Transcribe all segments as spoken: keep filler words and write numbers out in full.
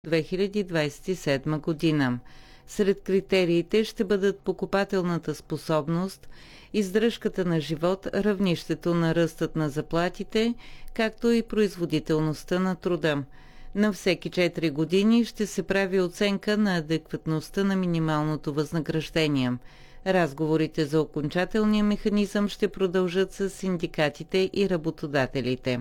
две хиляди двадесет и седма година. Сред критериите ще бъдат покупателната способност, издръжката на живот, равнището на ръстът на заплатите, както и производителността на труда. На всеки четири години ще се прави оценка на адекватността на минималното възнаграждение. Разговорите за окончателния механизъм ще продължат с синдикатите и работодателите.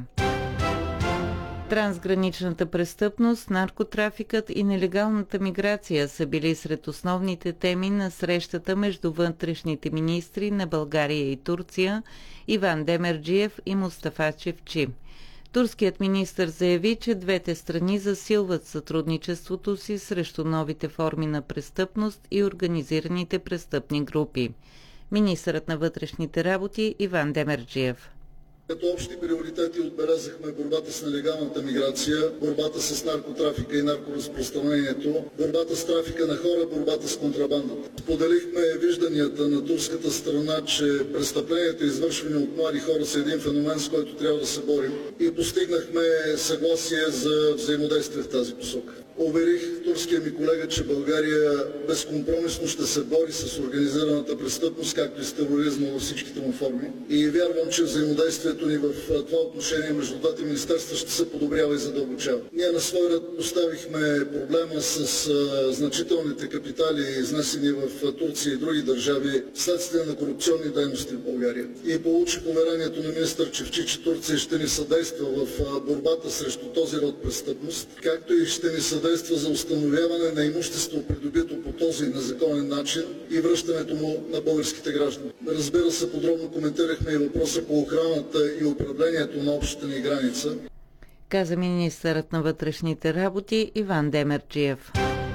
Трансграничната престъпност, наркотрафикът и нелегалната миграция са били сред основните теми на срещата между вътрешните министри на България и Турция Иван Демерджиев и Мустафа Чевчи. Турският министър заяви, че двете страни засилват сътрудничеството си срещу новите форми на престъпност и организираните престъпни групи. Министърът на вътрешните работи Иван Демерджиев. Като общи приоритети отбелязахме борбата с нелегалната миграция, борбата с наркотрафика и наркоразпространението, борбата с трафика на хора, борбата с контрабандата. Споделихме вижданията на турската страна, че престъплението, извършване от млади хора, са един феномен, с който трябва да се борим, и постигнахме съгласие за взаимодействие в тази посока. Уверих турския ми колега, че България безкомпромисно ще се бори с организираната престъпност, както и с тероризма във всичките му форми. И вярвам, че взаимодействието ни в това отношение между двете министерства ще се подобрява и задълбочава. Ние на свой ред поставихме проблема с а, значителните капитали, изнесени в Турция и други държави, вследствие на корупционни дейности в България. И получих уверението на министър Чевчи, че Турция ще ни съдейства в а, борбата срещу този род престъпност, както и ще ни съдейства за установяване на имущество, придобито по този незаконен начин, и връщането му на българските граждани. Разбира се, подробно коментирахме и въпроса по охраната и управлението на общата ни граница, каза министърът на вътрешните работи Иван Демерджиев.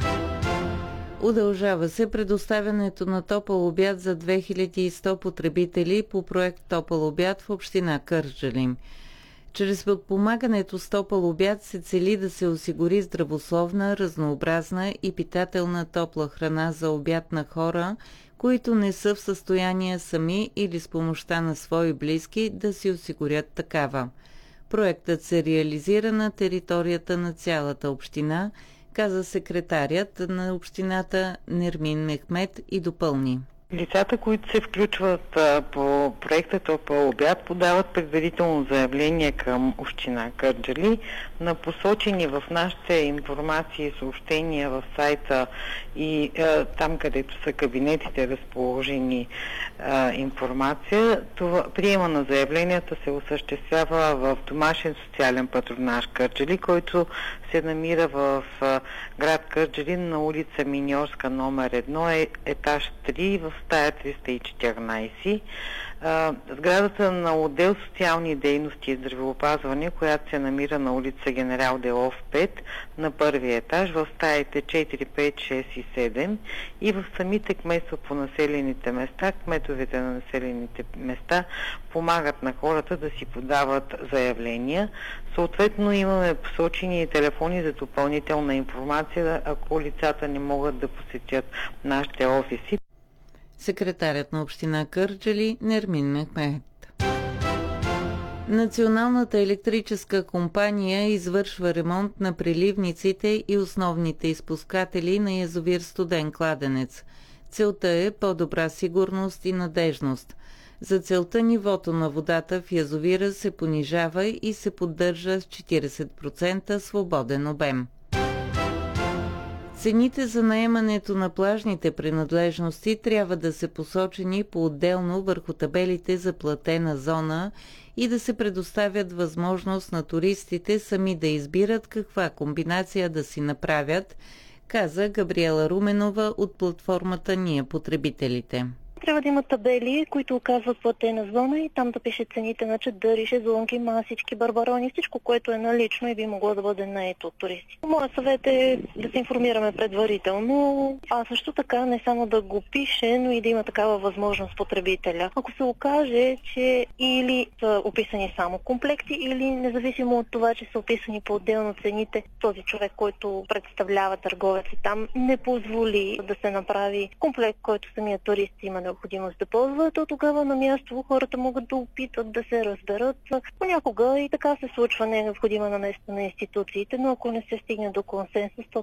Удължава се предоставянето на топъл обяд за две хиляди и сто потребители по проект Топъл обяд в община Кърджали. Чрез подпомагането с топъл обяд се цели да се осигури здравословна, разнообразна и питателна топла храна за обяд на хора, които не са в състояние сами или с помощта на свои близки да си осигурят такава. Проектът се реализира на територията на цялата община, каза секретарят на общината Нермин Мехмет и допълни. Лицата, които се включват а, по проекта Топъл обяд, подават предварително заявление към община Кърджали на посочени в нашите информации и съобщения в сайта и а, там, където са кабинетите разположени а, информация. Това, приема на заявленията се осъществява в домашен социален патронаж Кърджали, който се намира в а, град Кърджали на улица Миньорска номер едно, е, етаж три, в стая триста и четиринадесет. Сградата на отдел социални дейности и здравеопазване, която се намира на улица Генерал Делов пет, на първия етаж, в стаите четири, пет, шест и седем, и в самите кметства по населените места. Кметовете на населените места помагат на хората да си подават заявления. Съответно имаме посочени и телефони за допълнителна информация, ако лицата не могат да посетят нашите офиси. Секретарят на община Кърджали Нермин Мехмет. Националната електрическа компания извършва ремонт на преливниците и основните изпускатели на язовир Студен кладенец. Целта е по-добра сигурност и надежност. За целта нивото на водата в язовира се понижава и се поддържа с четиридесет процента свободен обем. Цените за наемането на плажните принадлежности трябва да се посочени по-отделно върху табелите за платена зона и да се предоставят възможност на туристите сами да избират каква комбинация да си направят, каза Габриела Руменова от платформата Ние потребителите. Трябва да има табели, които оказват платена зона и там да пише цените на чадъри, шезлонги, масички, барбарони, всичко, което е налично и би могло да бъде наето от туристи. Моят съвет е да се информираме предварително, а също така не само да го пише, но и да има такава възможност потребителя. Ако се окаже, че или са описани само комплекти, или независимо от това, че са описани по-отделно цените, този човек, който представлява търговец там, не позволи да се направи комплект, който самият турист има необходимост да ползва, то тогава на място хората могат да опитат да се разберат. Понякога и така се случва, не е необходима наместа на институциите, но ако не се стигне до консенсус, то